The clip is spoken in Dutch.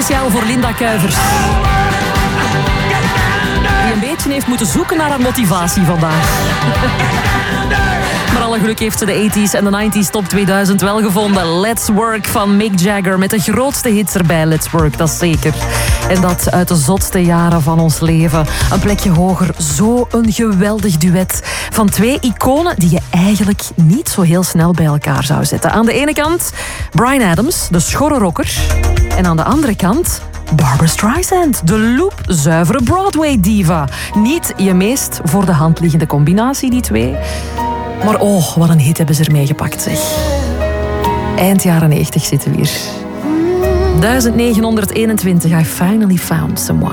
Speciaal voor Linda Kuivers. Die een beetje heeft moeten zoeken naar haar motivatie vandaag. Maar alle geluk heeft ze de 80s en de 90s top 2000 wel gevonden. Let's Work van Mick Jagger met de grootste hits erbij. Let's Work, dat is zeker. En dat uit de zotste jaren van ons leven. Een plekje hoger, zo een geweldig duet. Van twee iconen die je eigenlijk niet zo heel snel bij elkaar zou zetten. Aan de ene kant Bryan Adams, de schorre rocker. En aan de andere kant Barbra Streisand, de loopzuivere Broadway-diva. Niet je meest voor de hand liggende combinatie, die twee. Maar oh, wat een hit hebben ze ermee gepakt, zeg. Eind jaren 90 zitten we hier. 1921, I finally found someone.